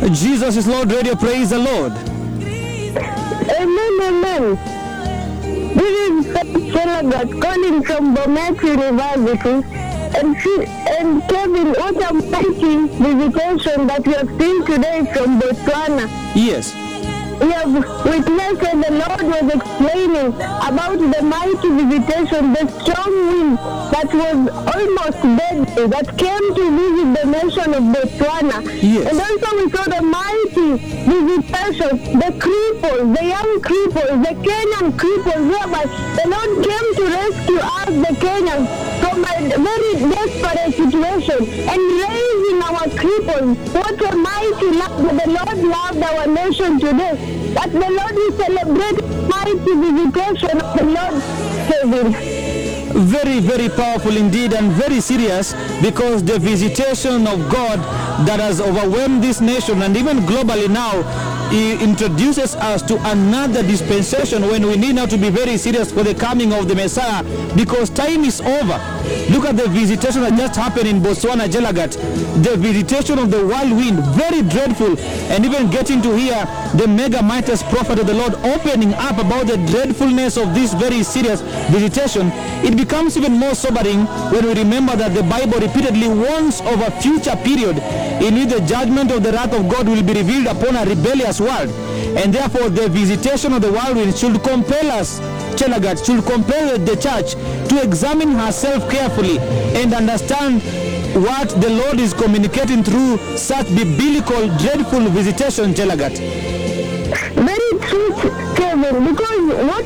Jesus is Lord Radio, praise the Lord. Amen, amen. This is Chelagat calling from Bomet University. And Kevin, what a mighty visitation that we have seen today from Botswana. Yes. We have witnessed and the Lord was explaining about the mighty visitation, the strong wind that was almost deadly, that came to visit the nation of Botswana. Yes. And also we saw the mighty visitation, the cripples, the young cripples, the Kenyan cripples, whereby the Lord came to rescue us, the Kenyans, from a very desperate situation and raising our cripples. What a mighty love that the Lord loved our nation today. That the Lord will celebrate mighty visitation of the Lord, Kevin. Very, very powerful indeed, and very serious, because the visitation of God that has overwhelmed this nation and even globally now, He introduces us to another dispensation when we need now to be very serious for the coming of the Messiah, because time is over. Look at the visitation that just happened in Botswana, Jelagat. The visitation of the whirlwind, very dreadful, and even getting to hear the mega mightiest prophet of the Lord opening up about the dreadfulness of this very serious visitation. It becomes even more sobering when we remember that the Bible repeatedly warns of a future period in which the judgment of the wrath of God will be revealed upon a rebellious world. And therefore the visitation of the whirlwind should compel us, Chelagat, should compel the church to examine herself carefully and understand what the Lord is communicating through such biblical dreadful visitation, Chelagat. Very true, Kevin, because what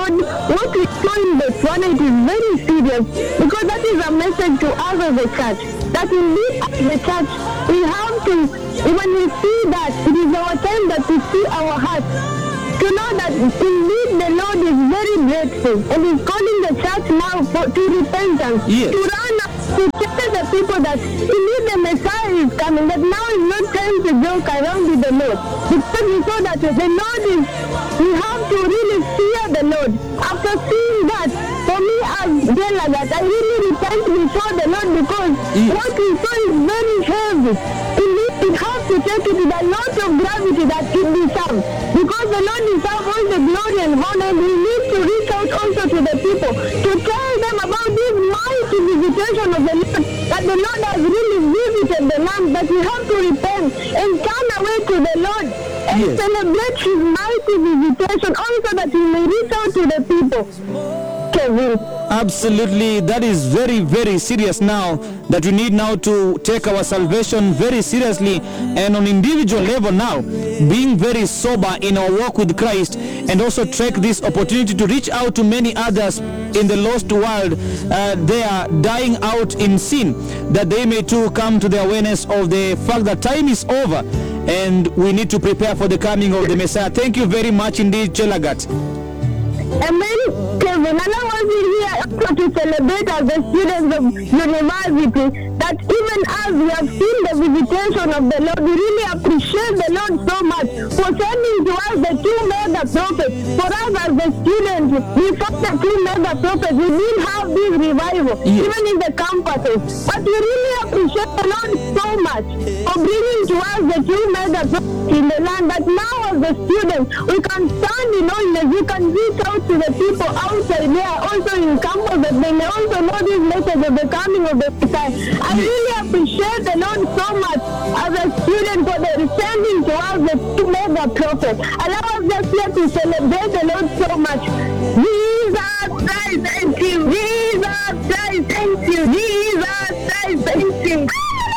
we saw in Botswana, it is very serious, because that is a message to us as a church, that indeed as the church, we have to, when we see that, it is our time that we see our hearts, to know that indeed the Lord is very grateful, and is calling the church now to repentance, yes, to run up, to tell the people that indeed the Messiah is coming, that now is not time to joke around with the Lord. Because we saw that the Lord is, we have to really fear the Lord. After seeing that, for me as Delagat, I really repent before the Lord, because what we saw is very heavy. We have to take it with a lot of gravity that it deserves, because the Lord deserves all the glory and honor, and we need to reach out also to the people to tell them about this mighty visitation of the Lord, that the Lord has really visited the land, that we have to repent and turn away to the Lord and celebrate His mighty visitation, also that we may reach out to the people. Kevin. Absolutely, that is very, very serious now, that we need now to take our salvation very seriously, and on individual level now, being very sober in our walk with Christ, and also take this opportunity to reach out to many others in the lost world. They are dying out in sin, that they may too come to the awareness of the fact that time is over, and we need to prepare for the coming of the Messiah. Thank you very much indeed, Chelagat. Amen, Kevin. Allow us here to celebrate as the students of university, that even as we have seen the visitation of the Lord, we really appreciate the Lord so much for sending to us the two mega prophets. For us as the students, we saw the two mega prophets. We didn't have this revival, even in the campuses. But we really appreciate the Lord so much for bringing to us the two mega prophets in the land, that now as the students, we can stand in holiness, we can reach out to the people outside there, also in campus, that they may also know this message of the coming of the Messiah. I really appreciate the Lord so much as a student for the sending to us the two mega prophets. Allow us just here to celebrate the Lord so much. Jesus Christ, thank you. Jesus Christ, thank you. Jesus Christ, thank you.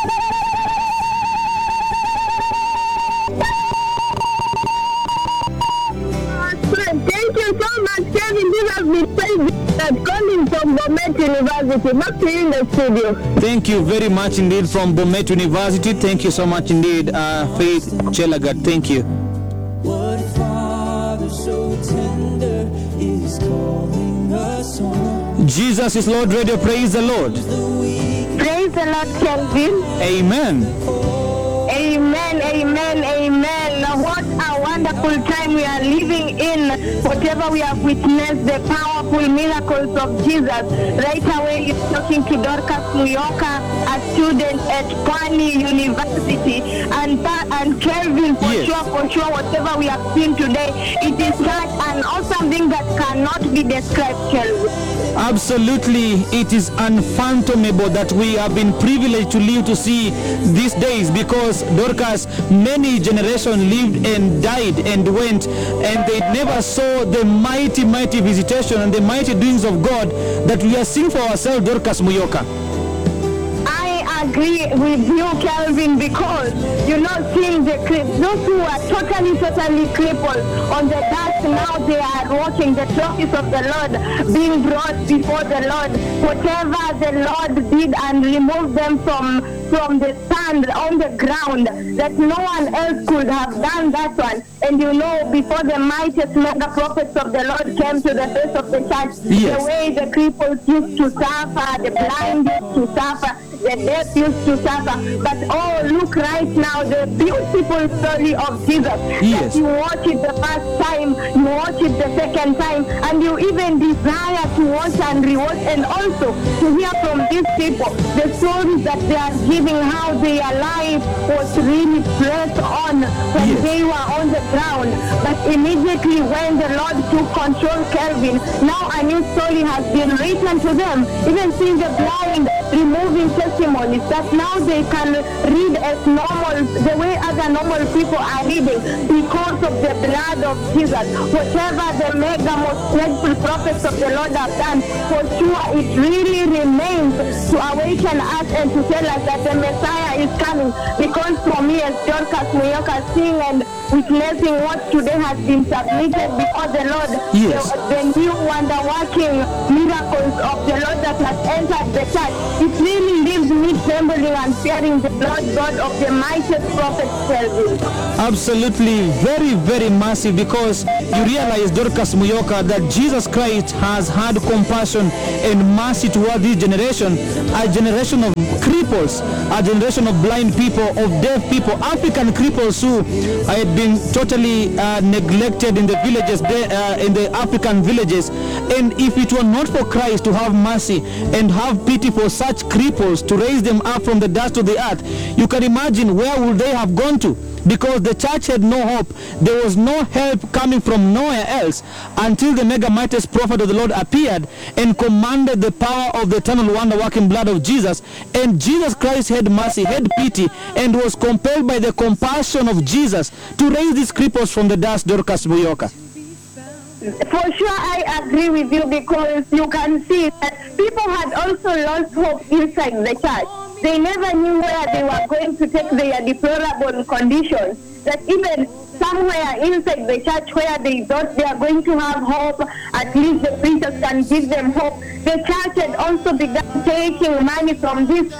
Thank you so much, Kevin. This has been Faith that calling from Bomet University. Back to you in the studio. Thank you very much indeed from Bomet University. Thank you so much indeed, Faith Chelagat. Thank you. What Father so tender is calling us home. Jesus is Lord Radio. Praise the Lord. Praise the Lord, Kelvin. Amen. Amen, amen, amen. Now, what a wonderful time we are living in. Whatever we have witnessed, the powerful miracles of Jesus. Right away, you're talking to Dorcas Muyoka, a student at Pwani University, and Kelvin. Kelvin, for Yes. sure, whatever we have seen today, it is such an awesome thing that cannot be described, Kelvin. Absolutely, it is unfathomable that we have been privileged to live to see these days, because Dorcas, many generations lived and died and went, and they never saw the mighty visitation and the mighty doings of God that we are seeing for ourselves, Dorcas Muyoka. I agree with you, Kelvin, because seeing the those who are totally crippled on the dust, now they are walking, the trophies of the Lord being brought before the Lord. Whatever the Lord did and removed them from the sand on the ground, that no one else could have done that one. And before the mightiest mega prophets of the Lord came to the face of the church, Yes. the way the cripples used to suffer, the blind used to suffer, the deaf used to suffer. But look right now, the beautiful story of Jesus. Yes. That you watch it the first time, you watch it the second time, and you even desire to watch and rewatch, and also to hear from these people the stories that they are giving, how their life was really pressed on when Yes. they were on the ground. But immediately when the Lord took control, Kelvin, now a new story has been written to them. Even seeing the blind removing testimonies that now they can read as normal, the way other normal people are reading, because of the blood of Jesus. Whatever the mega most dreadful prophets of the Lord have done, for sure it really remains to awaken us and to tell us that the Messiah is coming. Because for me, as Dorcas Muyoka, seeing and witnessing what today has been submitted before the Lord, Yes. the new wonder-working miracles of the Lord that has entered the church, it really leaves me trembling and fearing the Lord God of the mightiest prophet, Kelvin. Absolutely, very massive, because you realize, Dorcas Muyoka, that Jesus Christ has had compassion and mercy toward this generation, a generation of cripples, a generation of blind people, of deaf people, African cripples who had been totally neglected in the villages, in the African villages. And if it were not for Christ to have mercy and have pity for such cripples, to raise them up from the dust of the earth, you can imagine where would they have gone to? Because the church had no hope. There was no help coming from nowhere else until the mega mightiest prophet of the Lord appeared and commanded the power of the eternal wonder-working blood of Jesus. And Jesus Christ had mercy, had pity, and was compelled by the compassion of Jesus to raise these cripples from the dust, Dorcas Muyoka. For sure, I agree with you, because you can see that people had also lost hope inside the church. They never knew where they were going to take their deplorable conditions. That even somewhere inside the church where they thought they are going to have hope, at least the preachers can give them hope, the church had also begun taking money from these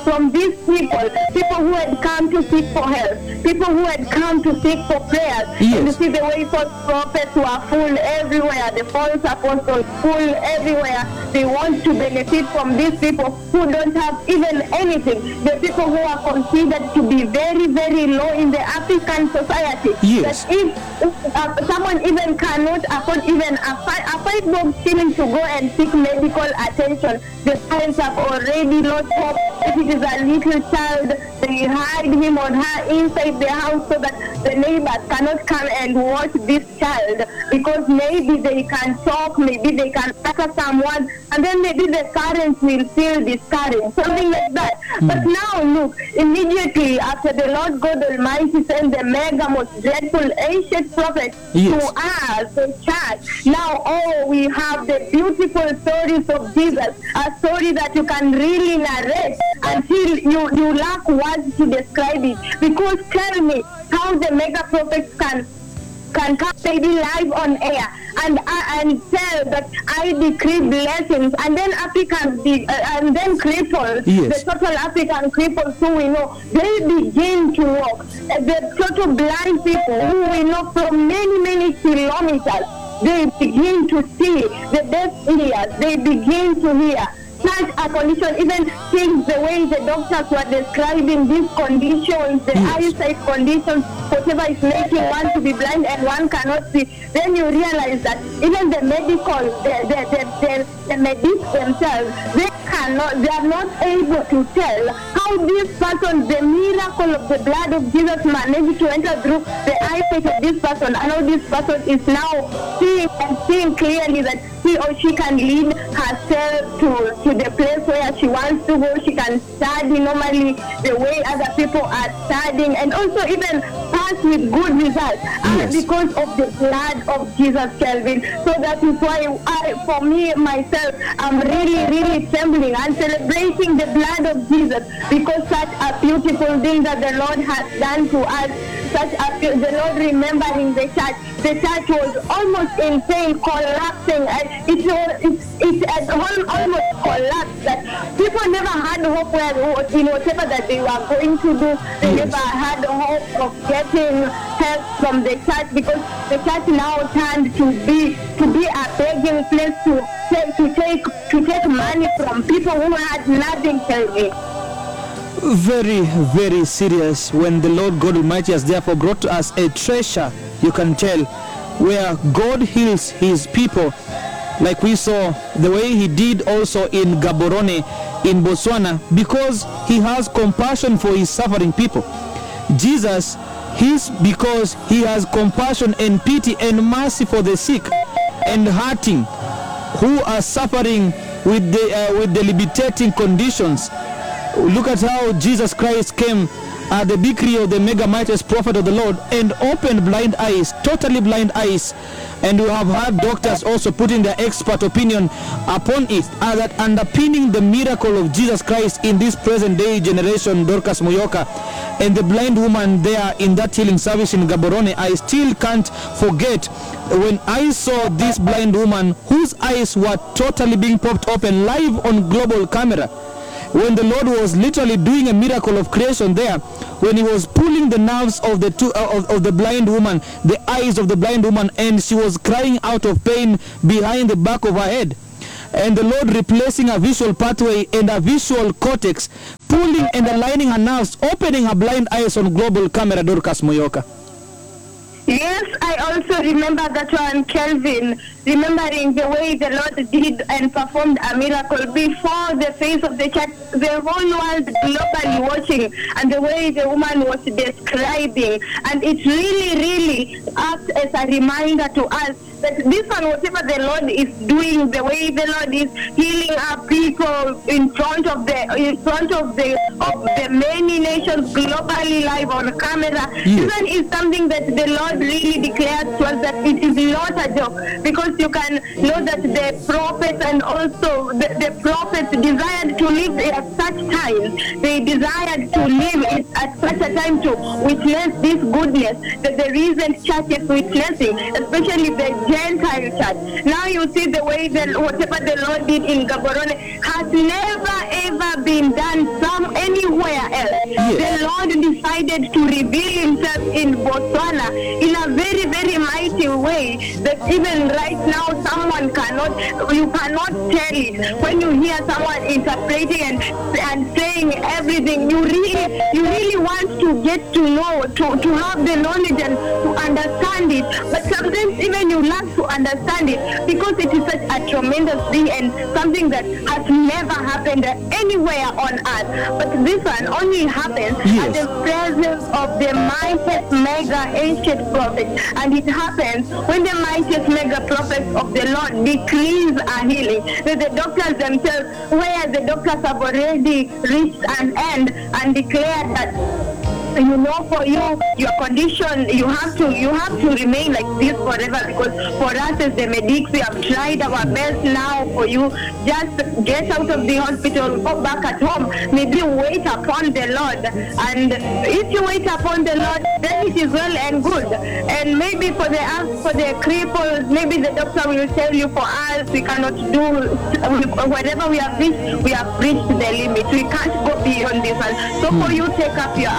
people who had come to seek for help, people who had come to seek for prayers. Yes. And you see the way false prophets were full everywhere, the false apostles full everywhere. They want to benefit from these people who don't have even anything. The people who are considered to be very low in the African society. Yes. That if someone even cannot afford even a $5 shilling to go and seek medical attention, the parents have already lost hope. If it is a little child, they hide him or her inside the house so that the neighbors cannot come and watch this child, because maybe they can talk, maybe they can utter someone, and then maybe the parents will feel discouraged, something like that. But now look, immediately after the Lord God Almighty sent the mega most dreadful ancient prophet Yes. to us, the church, now we have the beautiful stories of Jesus, a story that you can really narrate until you lack words to describe it. Because tell me how the mega prophets can come maybe live on air and tell that I decree blessings, and then and then cripples, Yes. the total African cripples who we know, they begin to walk. The total blind people who we know from many kilometers, they begin to see. The deaf ears, they begin to hear. Such a condition, even things the way the doctors were describing these conditions, the Yes. eyesight conditions, for whatever is making one to be blind and one cannot see, then you realize that even the medics themselves, they are not able to tell how this person, the miracle of the blood of Jesus managed to enter through the eyesight of this person, and how this person is now seeing clearly that he or she can lead herself to the place where she wants to go. She can study normally the way other people are studying, and also even pass with good results because of the blood of Jesus, Kelvin. So that is why for me, myself, I'm really trembling and celebrating the blood of Jesus, because such a beautiful thing that the Lord has done to us. The Lord remembering the church. The church was almost in pain, collapsing, and it had almost collapsed. That people never had hope in whatever that they were going to do. They never had hope of getting help from the church, because the church now turned to be a begging place to take money from people who had nothing to give. Very, very serious when the Lord God Almighty has therefore brought to us a treasure, you can tell, where God heals his people, like we saw the way he did also in Gaborone in Botswana, because he has compassion for his suffering people. Jesus heals because he has compassion and pity and mercy for the sick and hurting who are suffering with the debilitating conditions. Look at how Jesus Christ came at the decree of the mega mightiest prophet of the Lord and opened blind eyes, totally blind eyes. And we have had doctors also putting their expert opinion upon it, that underpinning the miracle of Jesus Christ in this present day generation, Dorcas Moyoka. And the blind woman there in that healing service in Gaborone, I still can't forget when I saw this blind woman whose eyes were totally being popped open live on global camera. When the Lord was literally doing a miracle of creation there, when he was pulling the nerves of the blind woman, the eyes of the blind woman, and she was crying out of pain behind the back of her head. And the Lord replacing a visual pathway and a visual cortex, pulling and aligning her nerves, opening her blind eyes on global camera, Dorcas Moyoka. Yes, I also remember that one, Kelvin, remembering the way the Lord did and performed a miracle before the face of the church, the whole world globally watching, and the way the woman was describing. And it really acts as a reminder to us that this one, whatever the Lord is doing, the way the Lord is healing our people in front of the many nations globally live on camera, even is something that the Lord really declared to us that it is not a joke, because you can know that the prophets and also the prophets desired to live at such times. They desired to live at such a time to witness this goodness that the recent church is witnessing, especially the Gentile church. Now you see the way whatever the Lord did in Gaborone has never ever been done anywhere else. The Lord decided to reveal himself in Botswana in a very mighty way that even right now you cannot tell it. When you hear someone interpreting and saying everything, you really want to get to know, to have the knowledge and to understand it. But sometimes even you lack to understand it because it is such a tremendous thing and something that has never happened anywhere on earth. But this one only happens at the presence of the mightiest mega ancient prophet. And it happens when the mightiest mega prophets of the Lord decrees a healing. That the doctors themselves, where the doctors have already reached an end and declared that, you know, for you, your condition, you have to remain like this forever, because for us as the medics, we have tried our best now for you. Just get out of the hospital, go back at home, maybe wait upon the Lord. And if you wait upon the Lord, then it is well and good. And maybe for the cripples, maybe the doctor will tell you, for us, we cannot do whatever we have reached the limit. We can't go beyond this one. So for you, take up your African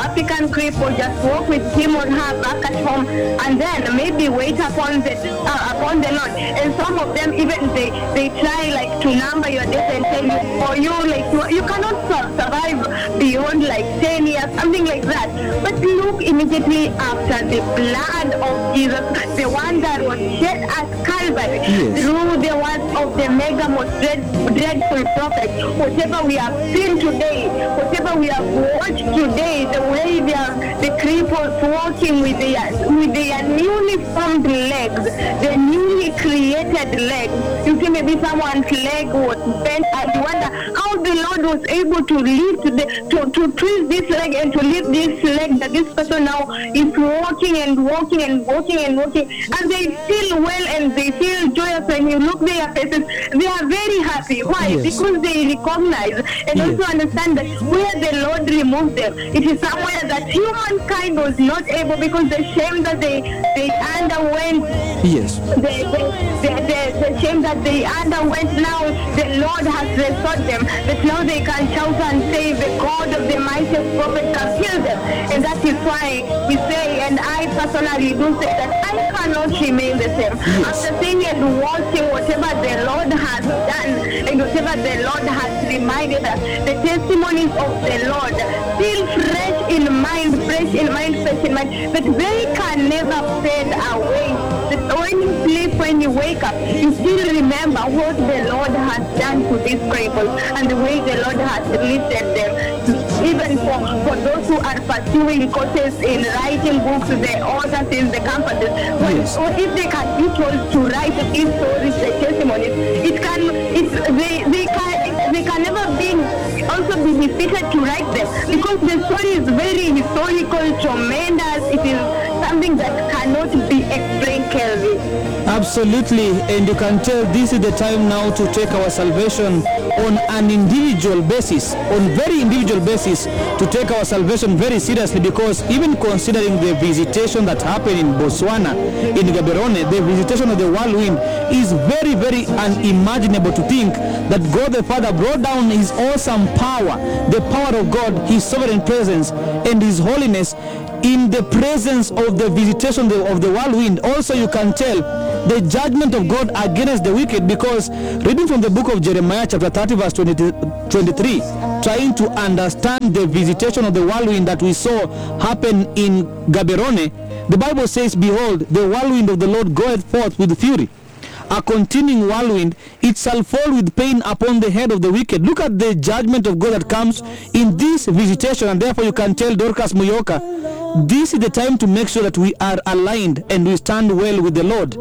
one cripple, just walk with him or her back at home, and then maybe wait upon the Lord. And some of them even they try like to number your days and tell you, for you like you cannot survive beyond like 10 years, something like that. But look immediately after the blood of Jesus, the one that was shed at Calvary, through the words of the mega most dreadful prophet. Whatever we have seen today, whatever we have watched today, the way the cripples walking with their newly formed legs, the newly created legs. You see, maybe someone's leg was bent, and you wonder how the Lord was able to lift to twist this leg and to lift this leg, that this person now is walking and walking and walking and walking, and they feel well and they feel joyous. When you look their faces, they are very happy. Why? Yes. Because they recognize and also understand that where the Lord removed them, it is somewhere that humankind was not able, because the shame that they underwent, Yes. the shame that they underwent, now the Lord has restored them, that now they can shout and say, the God of the mightiest prophet can heal them. And that is why we say, and I personally do say, that I cannot remain the same. After seeing and watching whatever the Lord has done, and whatever the Lord has reminded us, the testimonies of the Lord, still fresh in mind, but they can never fade away. That when you sleep, when you wake up, you still remember what the Lord has done to these people and the way the Lord has lifted them. Even for those who are pursuing courses in writing books, the authors in the campuses, or if they can be told to write these stories, the testimonies, they can never also be defeated to write them, because the story is very historical, tremendous. It is something that cannot be explained, Kelvin. Absolutely, and you can tell this is the time now to take our salvation on an individual basis, on very individual basis, to take our salvation very seriously, because even considering the visitation that happened in Botswana, in Gaborone, the visitation of the whirlwind is very, very unimaginable to think that God the Father brought down His awesome power, the power of God, His sovereign presence, and His holiness in the presence of the visitation of the whirlwind. Also, you can tell the judgment of God against the wicked, because reading from the book of Jeremiah chapter 30 verse 23, trying to understand the visitation of the whirlwind that we saw happen in Gaborone, the Bible says, behold, the whirlwind of the Lord goeth forth with fury, a continuing whirlwind, it shall fall with pain upon the head of the wicked. Look at the judgment of God that comes in this visitation, and therefore you can tell Dorcas Muyoka, this is the time to make sure that we are aligned and we stand well with the Lord.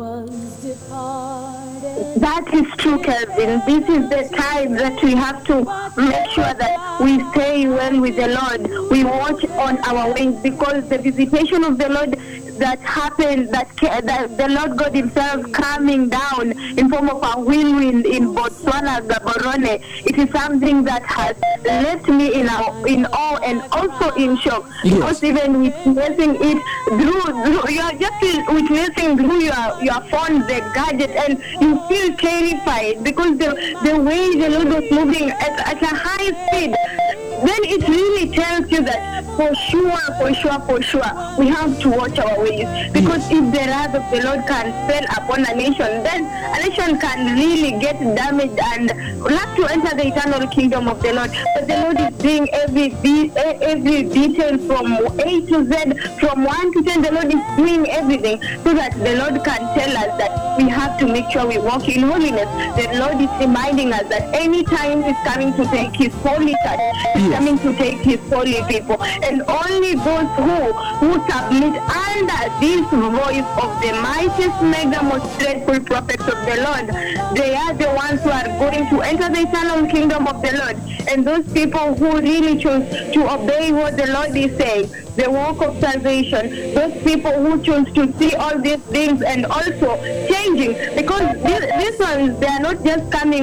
That is true, Kelvin. This is the time that we have to make sure that we stay well with the Lord. We watch on our wings, because the visitation of the Lord that happened, that the Lord God Himself coming down in form of a whirlwind in Botswana, Gaborone, it is something that has left me in awe and also in shock. Yes. Because even witnessing it through, you are just witnessing through your phone, the gadget, and you feel terrified, because the way the Lord was moving at a high speed, then it really tells you that for sure, we have to watch our ways. Because if the wrath of the Lord can fell upon a nation, then a nation can really get damaged and have to enter the eternal kingdom of the Lord. But the Lord is doing every detail from A to Z, from 1 to 10. The Lord is doing everything so that the Lord can tell us that we have to make sure we walk in holiness. The Lord is reminding us that any time He's coming to take His holy church, He's coming to take His holy people. And only those who submit under this voice of the mightiest, mega, most dreadful prophets of the Lord, they are the ones who are going to enter the eternal kingdom of the Lord. And those people who really choose to obey what the Lord is saying, the work of salvation, those people who choose to see all these things and also changing, because these ones, they are not just coming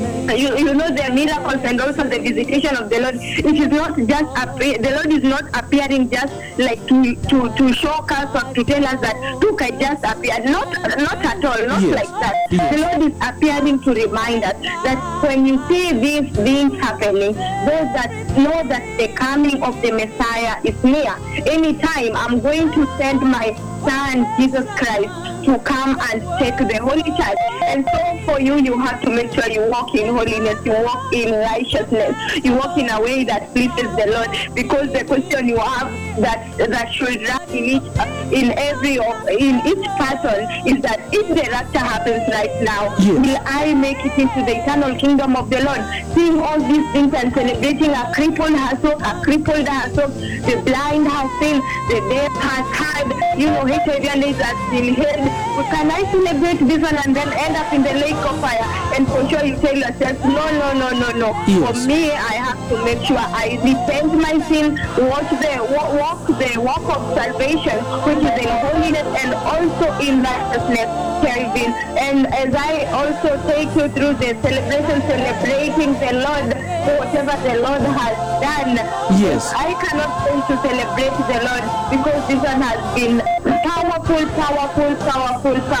you know, the miracles and also the visitation of the Lord. It is not just the Lord is not appearing just like to shock us or to tell us that look, I just appeared. Not at all. Not Yes. like that. Yes. The Lord is appearing to remind us that when you see these things happening, those that know that the coming of the Messiah is near. Anytime I'm going to send my Son Jesus Christ to come and take the Holy Church. And so for you, you have to make sure you walk in holiness, you walk in righteousness, you walk in a way that pleases the Lord. Because the question you have that should run in each person is that if the rapture happens right now, Yes. will I make it into the eternal kingdom of the Lord? Seeing all these things and celebrating a crippled has walked, the blind has seen, the deaf has heard, you know, HIV and AIDS has been healed. Can I celebrate this one and then end up in the lake of fire? And for sure you tell yourself, no. Yes. For me, I have to make sure I repent my sin, walk the walk of salvation, which is in holiness and also in righteousness, Kelvin. And as I also take you through the celebration, celebrating the Lord for whatever the Lord has done. Yes. I cannot fail to celebrate the Lord because this one has been powerful.